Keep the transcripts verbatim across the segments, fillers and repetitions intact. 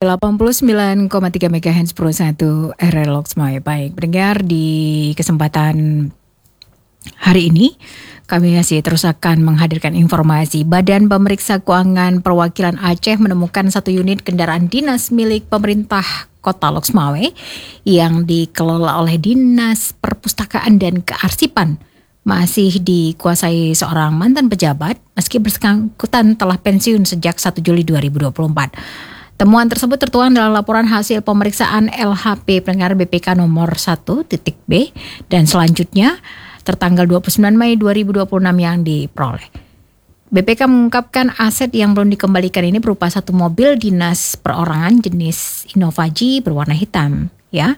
delapan puluh sembilan koma tiga megahertz Pro satu R R Loksmawe. Baik, pendengar, di kesempatan hari ini kami masih terus akan menghadirkan informasi. Badan Pemeriksa Keuangan Perwakilan Aceh menemukan satu unit kendaraan dinas milik pemerintah Kota Loksmawe yang dikelola oleh Dinas Perpustakaan dan Kearsipan masih dikuasai seorang mantan pejabat meski bersangkutan telah pensiun sejak satu Juli dua ribu dua puluh empat. Temuan tersebut tertuang dalam laporan hasil pemeriksaan L H P pendengar B P K nomor satu titik B dan selanjutnya tertanggal dua puluh sembilan Mei dua ribu dua puluh enam yang diperoleh. B P K mengungkapkan aset yang belum dikembalikan ini berupa satu mobil dinas perorangan jenis Innovaji berwarna hitam, ya,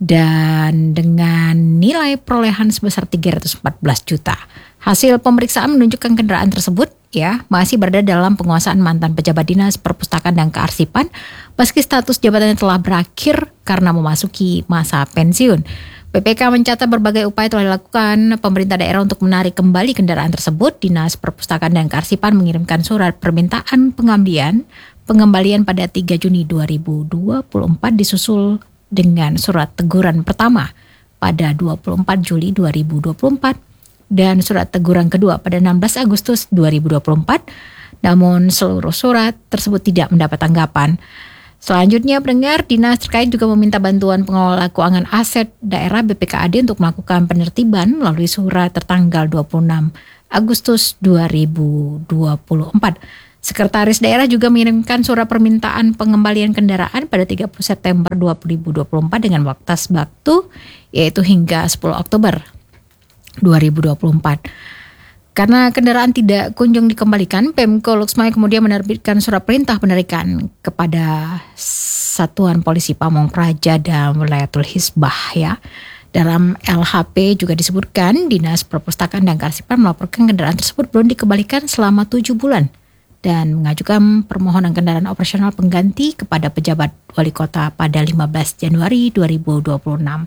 dan dengan nilai perolehan sebesar tiga ratus empat belas juta. Hasil pemeriksaan menunjukkan kendaraan tersebut, ya, masih berada dalam penguasaan mantan pejabat Dinas Perpustakaan dan Kearsipan meski status jabatannya telah berakhir karena memasuki masa pensiun. B P K mencatat berbagai upaya telah dilakukan pemerintah daerah untuk menarik kembali kendaraan tersebut. Dinas Perpustakaan dan Kearsipan mengirimkan surat permintaan pengembalian pengembalian pada tiga Juni dua ribu dua puluh empat disusul dengan surat teguran pertama pada dua puluh empat Juli dua ribu dua puluh empat dan surat teguran kedua pada enam belas Agustus dua ribu dua puluh empat. Namun seluruh surat tersebut tidak mendapat tanggapan. Selanjutnya, pendengar, dinas terkait juga meminta bantuan pengelola keuangan aset daerah B P K A D untuk melakukan penertiban melalui surat tertanggal dua puluh enam Agustus dua ribu dua puluh empat. Sekretaris daerah juga mengirimkan surat permintaan pengembalian kendaraan pada tiga puluh September dua ribu dua puluh empat dengan waktu waktu yaitu hingga sepuluh Oktober dua ribu dua puluh empat. Karena kendaraan tidak kunjung dikembalikan, Pemko Loksmawe kemudian menerbitkan surat perintah penarikan kepada Satuan Polisi Pamong Praja dan Wilayatul Hisbah, ya. Dalam L H P juga disebutkan Dinas Perpustakaan dan Kearsipan melaporkan kendaraan tersebut belum dikembalikan selama tujuh bulan dan mengajukan permohonan kendaraan operasional pengganti kepada pejabat wali kota pada lima belas Januari dua ribu dua puluh enam.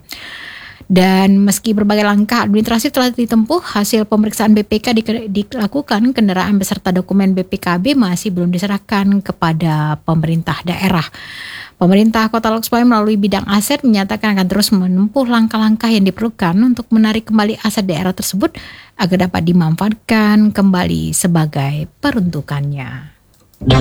Dan meski berbagai langkah administrasi telah ditempuh, hasil pemeriksaan B P K di- dilakukan, kendaraan beserta dokumen B P K B masih belum diserahkan kepada pemerintah daerah. Pemerintah Kota Loksmawe melalui bidang aset menyatakan akan terus menempuh langkah-langkah yang diperlukan untuk menarik kembali aset daerah tersebut agar dapat dimanfaatkan kembali sebagai peruntukannya.